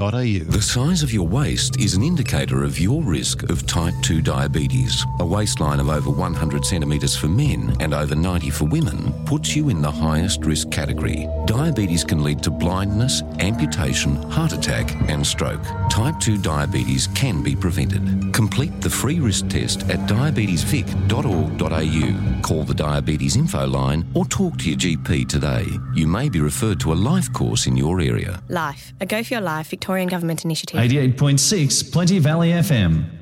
The size of your waist is an indicator of your risk of type 2 diabetes. A waistline of over 100 centimetres for men and over 90 for women puts you in the highest risk category. Diabetes can lead to blindness, amputation, heart attack and stroke. Type 2 diabetes can be prevented. Complete the free risk test at diabetesvic.org.au. Call the Diabetes Info line or talk to your GP today. You may be referred to a life course in your area. Life, a Go for Your Life Victorian Government initiative. 88.6 Plenty Valley FM.